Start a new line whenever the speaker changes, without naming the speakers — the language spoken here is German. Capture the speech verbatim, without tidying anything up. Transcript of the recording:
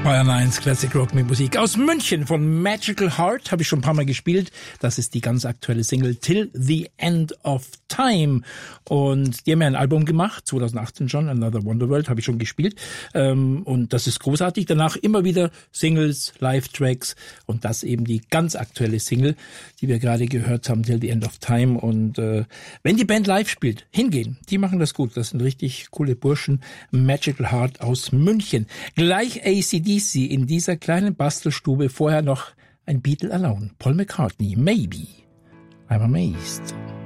Bayern eins Classic Rock mit Musik aus München von Magical Heart, habe ich schon ein paar Mal gespielt. Das ist die ganz aktuelle Single Till the End of Time. Und die haben ja ein Album gemacht, zwanzig achtzehn schon, Another Wonderworld, habe ich schon gespielt. Und das ist großartig. Danach immer wieder Singles, Live-Tracks und das eben die ganz aktuelle Single, die wir gerade gehört haben, Till the End of Time. Und äh, wenn die Band live spielt, hingehen. Die machen das gut. Das sind richtig coole Burschen. Magical Heart aus München. Gleich A C D C in dieser kleinen Bastelstube, vorher noch ein Beatle alone. Paul McCartney, Maybe I'm Amazed.